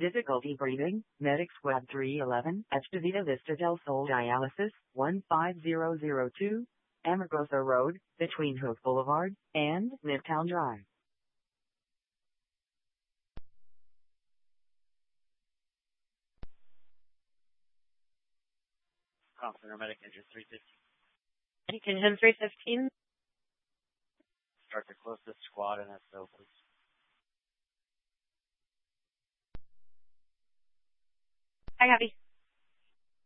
Difficulty breathing. Medic Squad 311. Esposito Vista del Sol Dialysis 15002. Amargosa Road, between Hook Boulevard and Midtown Drive. Paramedic engine 315. Engine 315. Start the closest squad and SO, please. I copy.